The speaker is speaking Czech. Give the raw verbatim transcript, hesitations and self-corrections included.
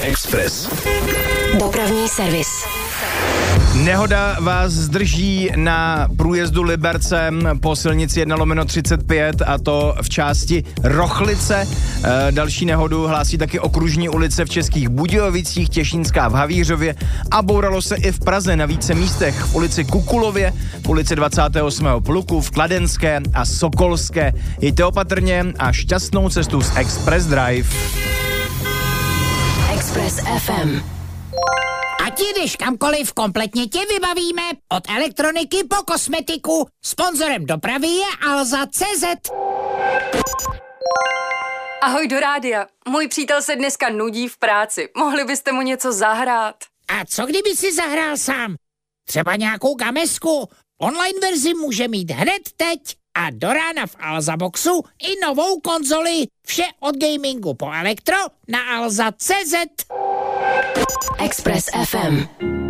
Express. Dopravní servis. Nehoda vás zdrží na průjezdu Libercem po silnici jedna lomeno třicet pět, a to v části Rochlice. E, další nehodu hlásí taky okružní ulice v Českých Budějovicích, Těšínská v Havířově a bouralo se i v Praze na více místech, v ulici Kukulově, v ulici dvacátého osmého pluku, v Kladenské a Sokolské. Jeďte opatrně a šťastnou cestu z Express Drive. Express F M. Ať jdeš kamkoliv, kompletně tě vybavíme. Od elektroniky po kosmetiku. Sponzorem dopravy je Alza tečka cé zet. Ahoj do rádia. Můj přítel se dneska nudí v práci. Mohli byste mu něco zahrát? A co kdyby si zahrál sám? Třeba nějakou gamesku. Online verzi může mít hned teď. A do rána v Alza Boxu i novou konzoli. Vše od gamingu po elektro na alza tečka cé zet. Express F M.